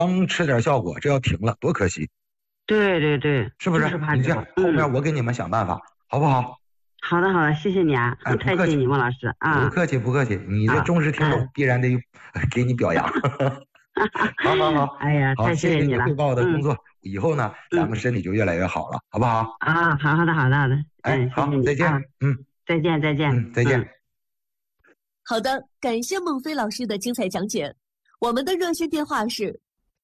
刚吃点效果，这要停了，多可惜， 对对对， 是不是？ 就是怕这个。 你这样，后面我给你们想办法，好不好？ 好的好的，谢谢你啊， 哎， 很不客气， 开心你孟老师啊。 不客气，不客气。你这好， 忠实听众，必然得给你表扬。好好好哎呀， 好， 太谢谢谢谢你了。 你汇报的工作，以后呢，咱们嗯身体就越来越好了，好不好？ 啊，好好的好的好的， 哎， 谢谢好，再见。 你啊，再见再见。 再见。 好的，感谢孟非老师的精彩讲解。我们的热线电话是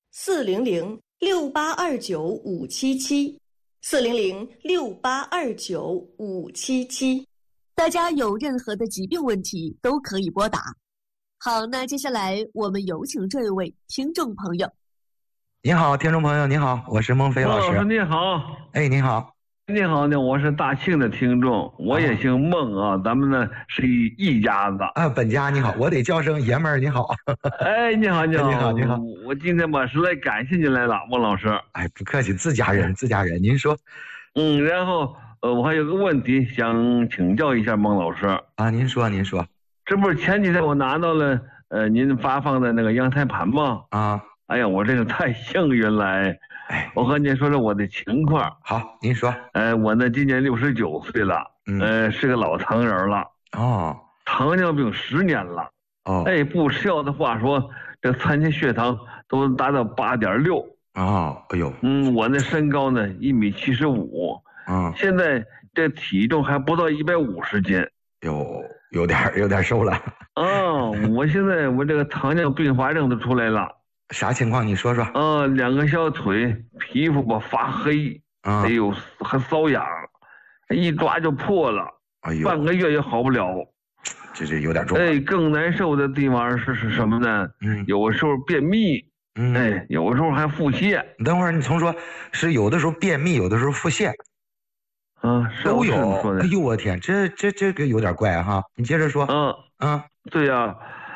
400-6829-577，400-6829-577。大家有任何的疾病问题都可以拨打。好，那接下来我们有请这一位听众朋友。 你好，听众朋友，你好，我是孟非老师。 孟老师你好。 哎，你好。 你好呢，我是大庆的听众，我也姓孟啊，咱们呢是一家子啊。本家你好，我得叫声爷们儿你好。 哎，你好你好你好你好， 我今天吧实在感谢您来了，孟老师。 哎，不客气，自家人自家人，您说。 然后我还有个问题想请教一下孟老师啊，您说您说。 这不是前几天我拿到了您发放的那个阳台盘吗？ 啊， 哎呀，我这个太幸运了。 哎， 我和您说说我的情况。 好，您说。 我呢今年69岁了，是个老唐人了。 哦， 糖尿病10年了。 哦， 哎，不吃药的话说，这餐前血糖都达到8.6。 哦，哎呦。 我那身高呢1.75米。现在这体重还不到150斤。 有点瘦了。 我现在我这个糖尿并发症都出来了。 啥情况？你说说。 两个小腿皮肤吧发黑，哎呦还瘙痒，一抓就破了， 哎呦， 半个月也好不了。 这有点重。 哎，更难受的地方是什么呢？有的时候便秘，有的时候还腹泻。 你等会儿，你重说，是有的时候便秘，有的时候腹泻。都有。哎呦我天，这个有点怪哈，你接着说。 对呀。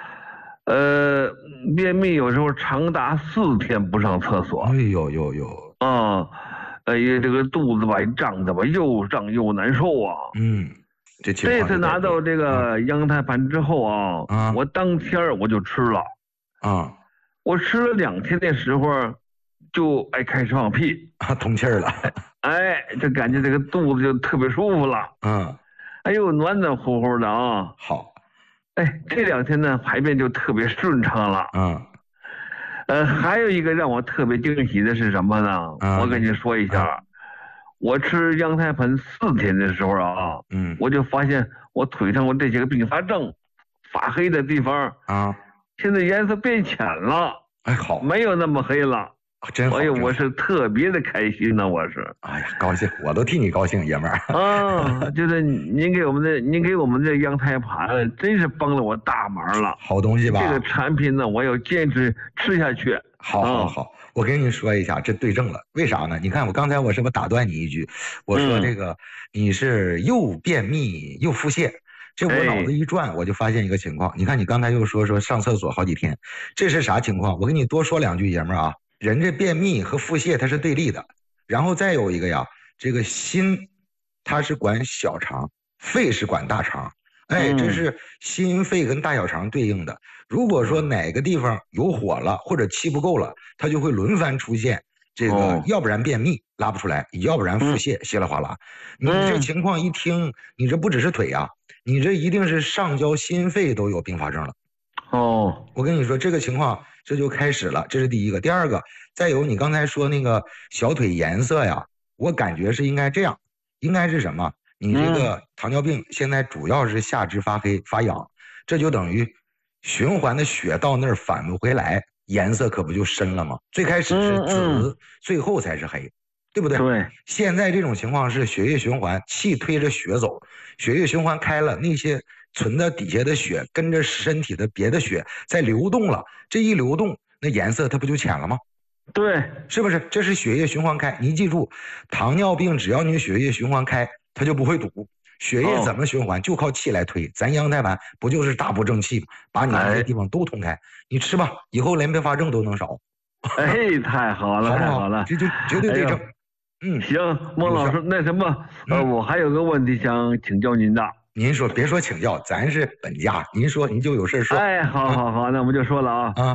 便秘有时候长达4天不上厕所。 哎呦。 哎呀，这个肚子吧胀的吧又胀又难受啊。 这次拿到这个阳台盘之后啊，我当天我就吃了。我吃了2天的时候，就开始放屁， 通气了。 就感觉这个肚子就特别舒服了。哎呦，暖暖乎乎的啊。 好。 这2天呢，排便就特别顺畅了。还有一个让我特别惊喜的是什么呢？我跟你说一下，我吃羊胎盘4天的时候啊，我就发现我腿上我这些个并发症发黑的地方现在颜色变浅了。 好， 没有那么黑了。 真好。 哎呦，我是特别的开心呢，我是。 哎呀，高兴，我都替你高兴，爷们儿。 就是您给我们这阳台盘，真是帮了我大忙了。 好东西吧？ 这个产品呢，我要坚持吃下去。 好，我跟你说一下，这对症了。为啥呢？你看我刚才我是不是打断你一句？我说这个你是又便秘又腹泻。这我脑子一转，我就发现一个情况。你看你刚才又说上厕所好几天，这是啥情况？我跟你多说2句，爷们儿啊。人这便秘和腹泻它是对立的，然后再有一个呀，这个心它是管小肠，肺是管大肠。这是心肺跟大小肠对应的。如果说哪个地方有火了或者气不够了，它就会轮番出现这个，要不然便秘拉不出来，要不然腹泻稀里哗啦。你这情况一听，你这不只是腿啊，你这一定是上焦心肺都有并发症了。我跟你说这个情况这就开始了，这是第一个。第二个，再有你刚才说那个小腿颜色呀，我感觉是应该这样，应该是什么？你这个糖尿病现在主要是下肢发黑发痒，这就等于循环的血到那儿返不回来，颜色可不就深了吗？最开始是紫，最后才是黑，对不对？ 对。 现在这种情况是血液循环，气推着血走，血液循环开了，那些存在底下的血跟着身体的别的血在流动了，这一流动，那颜色它不就浅了吗？ 对， 是不是？这是血液循环开。你记住，糖尿病只要你血液循环开，它就不会堵。血液怎么循环？就靠气来推。咱阳台盘不就是大步正气吗？把你那些地方都通开。你吃吧，以后连并发症都能少。 太好了，太好了， 这就绝对对症。 行，孟老师，那什么，我还有个问题想请教您的。 您说，别说请教，咱是本家，您说您就有事说。 好，那我们就说了啊。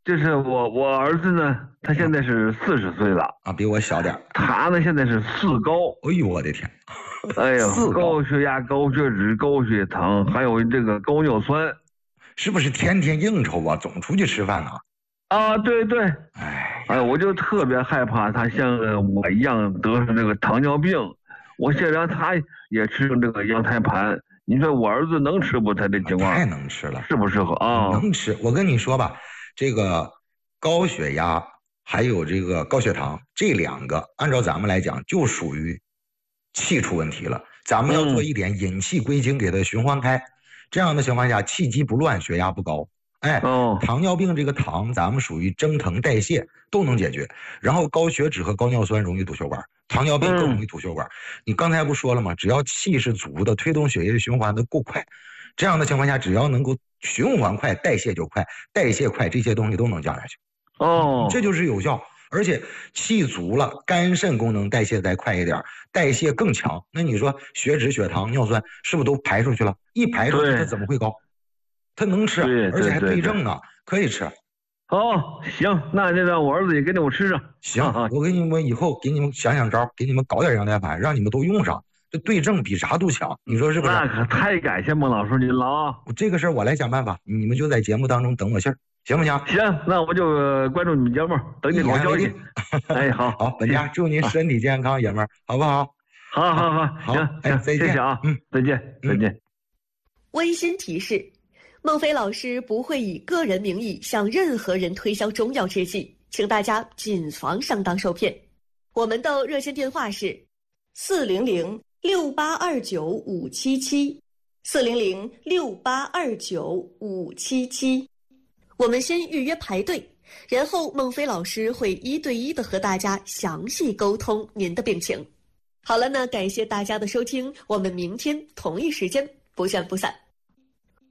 就是我儿子呢，他现在是40岁了啊，比我小点。 他呢现在是4高。 哎呦我的天！ 哎呀，高血压、高血脂、高血糖，还有这个高尿酸， 是不是天天应酬啊？总出去吃饭呢？ 啊，对对。哎，我就特别害怕他像我一样得上这个糖尿病。我想让他也吃这个羊胎盘。你说我儿子能吃不？他这情况太能吃了， 适不适合啊？ 能吃。我跟你说吧，这个高血压还有这个高血糖这2个，按照咱们来讲就属于气出问题了。咱们要做一点引气归经，给它循环开。这样的情况下，气机不乱，血压不高。哎，糖尿病这个糖，咱们属于蒸腾代谢都能解决。然后高血脂和高尿酸容易堵血管，糖尿病更容易堵血管。你刚才不说了吗？只要气是足的，推动血液循环的够快，这样的情况下，只要能够循环快，代谢就快，代谢快，这些东西都能降下去。这就是有效。而且气足了，肝肾功能代谢再快一点，代谢更强。那你说血脂、血糖、尿酸是不是都排出去了？一排出去，它怎么会高？它能吃，而且还对症呢，可以吃。 行，那就让我儿子也给你们吃上。 行，我给你们以后给你们想想招，给你们搞点羊胎盘，让你们都用上。这对症比啥都强，你说是不是？ 那可太感谢孟老师您了啊！ 这个事儿我来想办法，你们就在节目当中等我信儿，行不行？ 行，那我就关注你们节目，等你好消息。哎，好， 本家祝您身体健康，爷们儿，好不好？ 好，行， 再见， 谢谢啊，再见。 温馨提示：孟非老师不会以个人名义向任何人推销中药制剂，请大家谨防上当受骗。我们的热线电话是400-6829-577，400-6829-577。我们先预约排队，然后孟非老师会1对1的和大家详细沟通您的病情。好了，那感谢大家的收听，我们明天同一时间不见不散。